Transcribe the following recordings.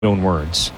own words.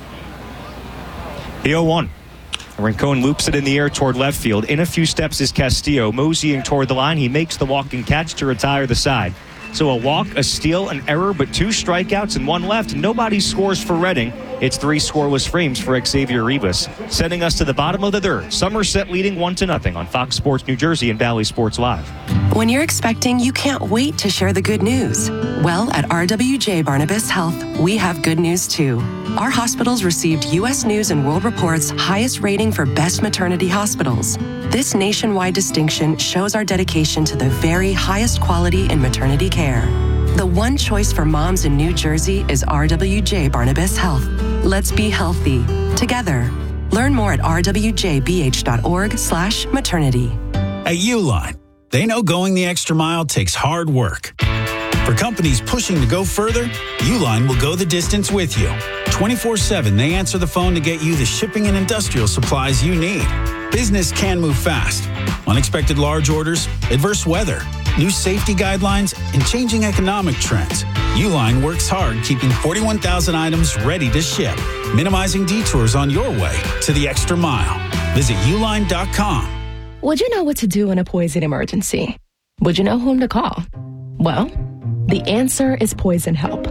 The 0-1. Rincon loops it in the air toward left field. In a few steps is Castillo, moseying toward the line. He makes the walking catch to retire the side. So a walk, a steal, an error, but 2 strikeouts and 1 left. Nobody scores for Reading. It's 3 scoreless frames for Xavier Rivas, sending us to the bottom of the third. Somerset leading 1-0 on Fox Sports New Jersey and Valley Sports Live. When you're expecting, you can't wait to share the good news. Well, at RWJ Barnabas Health, we have good news too. Our hospitals received U.S. News and World Report's highest rating for best maternity hospitals. This nationwide distinction shows our dedication to the very highest quality in maternity care. The one choice for moms in New Jersey is RWJ Barnabas Health. Let's be healthy together. Learn more at rwjbh.org/maternity. At Uline, they know going the extra mile takes hard work. For companies pushing to go further, Uline will go the distance with you. 24/7, they answer the phone to get you the shipping and industrial supplies you need. Business can move fast. Unexpected large orders, adverse weather, new safety guidelines, and changing economic trends. Uline works hard keeping 41,000 items ready to ship, minimizing detours on your way to the extra mile. Visit uline.com. Would you know what to do in a poison emergency? Would you know whom to call? Well, the answer is Poison Help.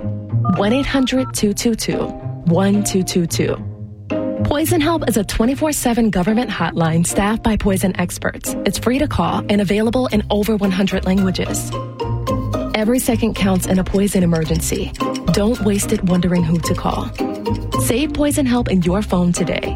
1-800-222-1222. Poison Help is a 24/7 government hotline staffed by poison experts. It's free to call and available in over 100 languages. Every second counts in a poison emergency. Don't waste it wondering who to call. Save Poison Help in your phone today.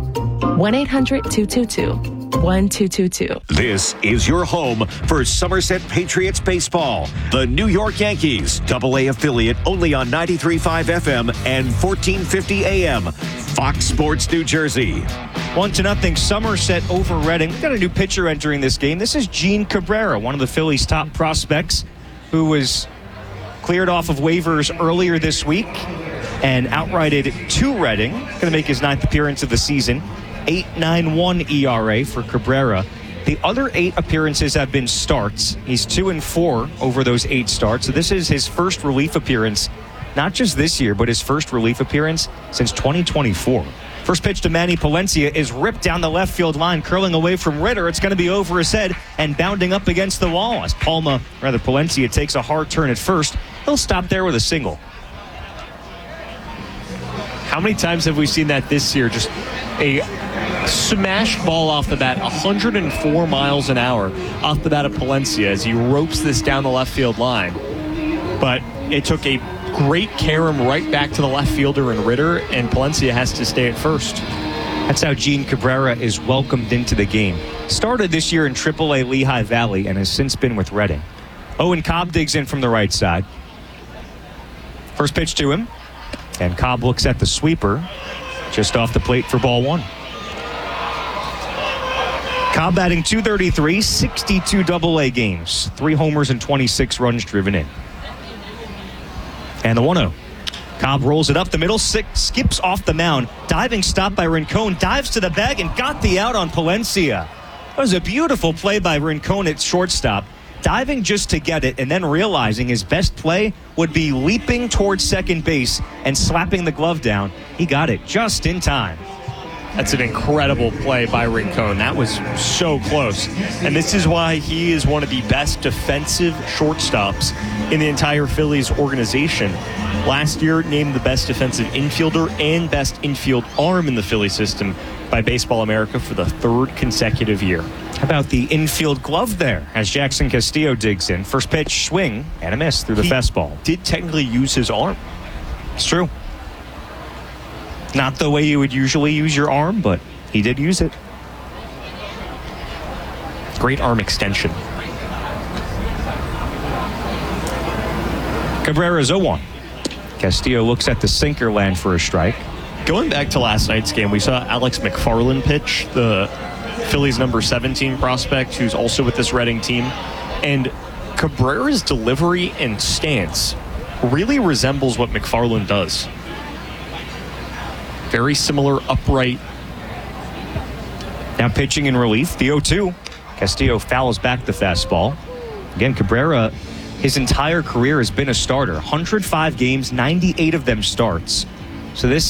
1-800-222-1222. This is your home for Somerset Patriots baseball. The New York Yankees, AA affiliate, only on 93.5 FM and 1450 AM. Fox Sports New Jersey. 1-0 Somerset over Reading. We've got a new pitcher entering this game. This is Gene Cabrera, one of the Phillies' top prospects, who was cleared off of waivers earlier this week and outrighted to Reading. Going to make his 9th appearance of the season. 8.91 ERA for Cabrera. The other 8 appearances have been starts. He's 2-4 over those 8 starts. So this is his first relief appearance, not just this year, but his first relief appearance since 2024. First pitch to Manny Palencia is ripped down the left field line, curling away from Ritter. It's going to be over his head and bounding up against the wall as Palencia takes a hard turn at first. He'll stop there with a single. How many times have we seen that this year? Just a smashed ball off the bat, 104 miles an hour off the bat of Palencia as he ropes this down the left field line. But it took a great carom right back to the left fielder in Ritter, and Palencia has to stay at first. That's how Gene Cabrera is welcomed into the game. Started this year in AAA Lehigh Valley and has since been with Reading. Owen Cobb digs in from the right side. First pitch to him, and Cobb looks at the sweeper just off the plate for ball 1. Cobb batting .233, 62 AA games, 3 homers and 26 runs driven in. And the 1-0. Cobb rolls it up the middle, skips off the mound. Diving stop by Rincon, dives to the bag and got the out on Palencia. That was a beautiful play by Rincon at shortstop. Diving just to get it and then realizing his best play would be leaping towards second base and slapping the glove down. He got it just in time. That's an incredible play by Rincon. That was so close. And this is why he is one of the best defensive shortstops in the entire Phillies organization. Last year, named the best defensive infielder and best infield arm in the Philly system by Baseball America for the 3rd consecutive year. How about the infield glove there as Jackson Castillo digs in? First pitch, swing, and a miss through the fastball. Did technically use his arm. It's true. Not the way you would usually use your arm, but he did use it. Great arm extension. Cabrera's 0-1. Castillo looks at the sinker land for a strike. Going back to last night's game, we saw Alex McFarland pitch, the Phillies number 17 prospect who's also with this Reading team. And Cabrera's delivery and stance really resembles what McFarland does. Very similar, upright. Now pitching in relief, the 0-2. Castillo fouls back the fastball. Again, Cabrera, his entire career has been a starter. 105 games, 98 of them starts. So this